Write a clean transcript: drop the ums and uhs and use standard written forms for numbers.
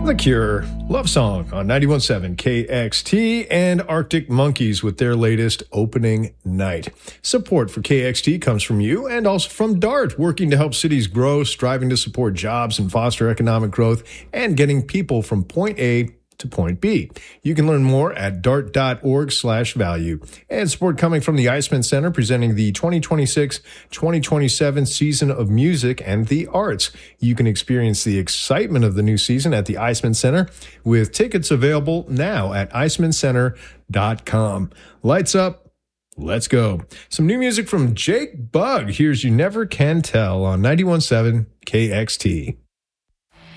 The Cure, Love Song on 91.7 KXT, and Arctic Monkeys with their latest opening night. Support for KXT comes from you and also from DART, working to help cities grow, striving to support jobs and foster economic growth, and getting people from point A to point B. You can learn more at dart.org/value. And support coming from the Eisman Center, presenting the 2026-2027 season of music and the arts. You can experience the excitement of the new season at the Eisman Center, with tickets available now at eismancenter.com. Lights up. Let's go. Some new music from Jake Bugg. Here's You Never Can Tell on 91.7 KXT.